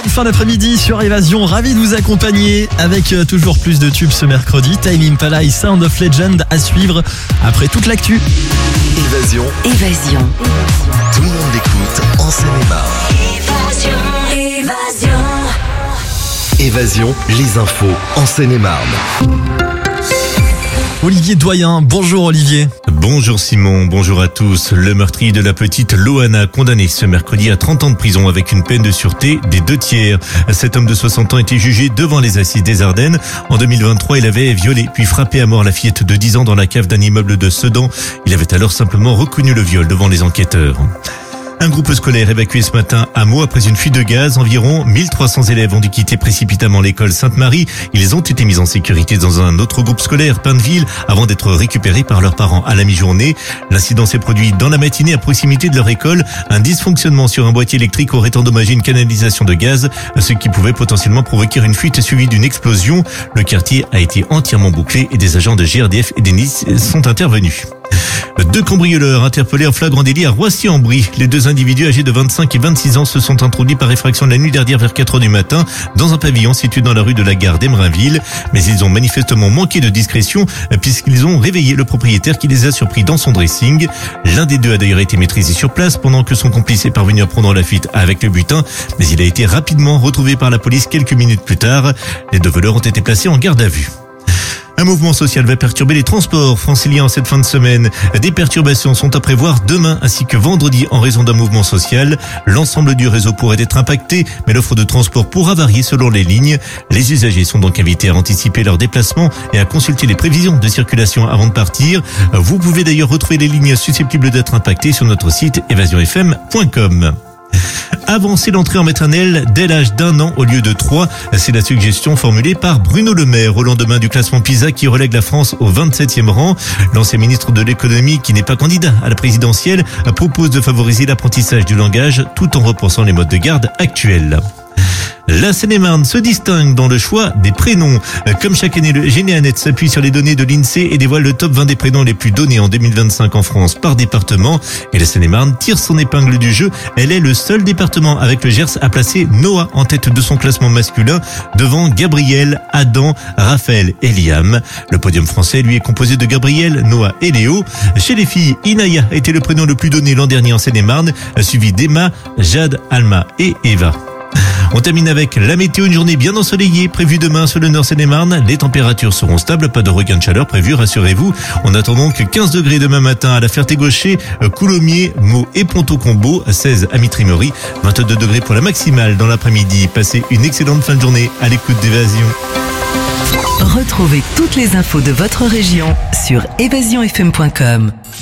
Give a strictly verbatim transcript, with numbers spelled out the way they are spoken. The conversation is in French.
Bonne fin d'après-midi sur Évasion, ravi de vous accompagner avec toujours plus de tubes ce mercredi. Tame Impala et Sound of Legend à suivre après toute l'actu. Évasion. Évasion. Tout le monde l'écoute en Seine-et-Marne. Évasion. Évasion. Évasion, les infos en Seine-et-Marne. Olivier Doyen, bonjour Olivier. Bonjour Simon, bonjour à tous. Le meurtrier de la petite Loana, condamné ce mercredi à trente ans de prison avec une peine de sûreté des deux tiers. Cet homme de soixante ans était jugé devant les assises des Ardennes. En deux mille vingt-trois, il avait violé puis frappé à mort la fillette de dix ans dans la cave d'un immeuble de Sedan. Il avait alors simplement reconnu le viol devant les enquêteurs. Un groupe scolaire évacué ce matin à Meaux après une fuite de gaz. Environ mille trois cents élèves ont dû quitter précipitamment l'école Sainte-Marie. Ils ont été mis en sécurité dans un autre groupe scolaire, Pinville, avant d'être récupérés par leurs parents à la mi-journée. L'incident s'est produit dans la matinée à proximité de leur école. Un dysfonctionnement sur un boîtier électrique aurait endommagé une canalisation de gaz, ce qui pouvait potentiellement provoquer une fuite suivie d'une explosion. Le quartier a été entièrement bouclé et des agents de G R D F et d'Ennis sont intervenus. Deux cambrioleurs interpellés en flagrant délit à Roissy-en-Brie. Les deux individus âgés de vingt-cinq et vingt-six ans se sont introduits par effraction la nuit dernière vers quatre heures du matin dans un pavillon situé dans la rue de la Gare d'Emerainville. Mais ils ont manifestement manqué de discrétion puisqu'ils ont réveillé le propriétaire qui les a surpris dans son dressing. L'un des deux a d'ailleurs été maîtrisé sur place pendant que son complice est parvenu à prendre la fuite avec le butin. Mais il a été rapidement retrouvé par la police quelques minutes plus tard. Les deux voleurs ont été placés en garde à vue. Un mouvement social va perturber les transports franciliens en cette fin de semaine. Des perturbations sont à prévoir demain ainsi que vendredi en raison d'un mouvement social. L'ensemble du réseau pourrait être impacté, mais l'offre de transport pourra varier selon les lignes. Les usagers sont donc invités à anticiper leurs déplacements et à consulter les prévisions de circulation avant de partir. Vous pouvez d'ailleurs retrouver les lignes susceptibles d'être impactées sur notre site évasion f m point com. Avancer l'entrée en maternelle dès l'âge d'un an au lieu de trois. C'est la suggestion formulée par Bruno Le Maire au lendemain du classement PISA qui relègue la France au vingt-septième rang. L'ancien ministre de l'économie, qui n'est pas candidat à la présidentielle, propose de favoriser l'apprentissage du langage tout en repensant les modes de garde actuels. La Seine-et-Marne se distingue dans le choix des prénoms. Comme chaque année, le Généanet s'appuie sur les données de l'INSEE et dévoile le top vingt des prénoms les plus donnés en deux mille vingt-cinq en France par département. Et la Seine-et-Marne tire son épingle du jeu. Elle est le seul département avec le Gers à placer Noah en tête de son classement masculin devant Gabriel, Adam, Raphaël et Liam. Le podium français, lui, est composé de Gabriel, Noah et Léo. Chez les filles, Inaya a été le prénom le plus donné l'an dernier en Seine-et-Marne, suivi d'Emma, Jade, Alma et Eva. On termine avec la météo, une journée bien ensoleillée prévue demain sur le nord Seine-et-Marne. Les températures seront stables, pas de regain de chaleur prévu, rassurez-vous. On attend donc quinze degrés demain matin à la Ferté-Gaucher, Coulommiers, Meaux et Ponto-Combo, seize à Mitry-Mory, vingt-deux degrés pour la maximale dans l'après-midi. Passez une excellente fin de journée à l'écoute d'Évasion. Retrouvez toutes les infos de votre région sur évasion f m point com.